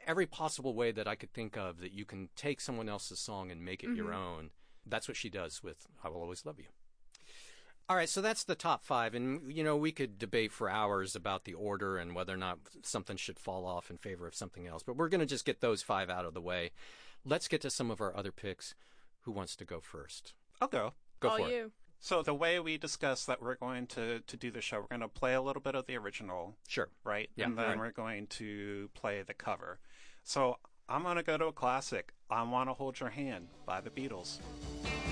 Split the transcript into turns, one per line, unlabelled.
every possible way that I could think of that you can take someone else's song and make it your own. That's what she does with I Will Always Love You. All right, so that's the top 5. And, we could debate for hours about the order and whether or not something should fall off in favor of something else. But we're going to just get those 5 out of the way. Let's get to some of our other picks. Who wants to go first?
I'll go.
Go for it.
So the way we discussed that we're going to do the show, we're going to play a little bit of the original.
Sure.
Right?
Yeah,
and then we're going to play the cover. So I'm going to go to a classic, I Want to Hold Your Hand by the Beatles.